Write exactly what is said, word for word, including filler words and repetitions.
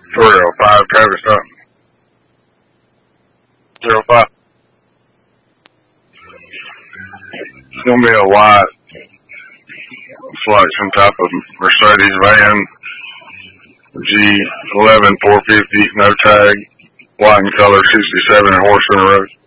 three oh five, Travis up. zero five. It's going to be a white, it's like some type of Mercedes van, G eleven four fifty, no tag, white in color, sixty-seven horse in the road.